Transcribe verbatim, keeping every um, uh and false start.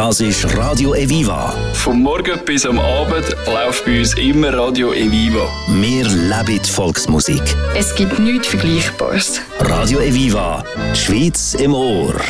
Das ist Radio Eviva. Vom Morgen bis am Abend läuft bei uns immer Radio Eviva. Wir leben die Volksmusik. Es gibt nichts Vergleichbares. Radio Eviva, die Schweiz im Ohr.